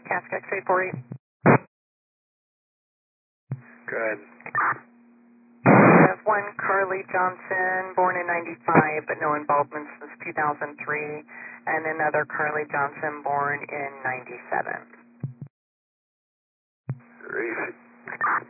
Casca X848. Good. We have one Carly Johnson, born in 95, but no involvement since 2003, and another Carly Johnson, born in 97. 3.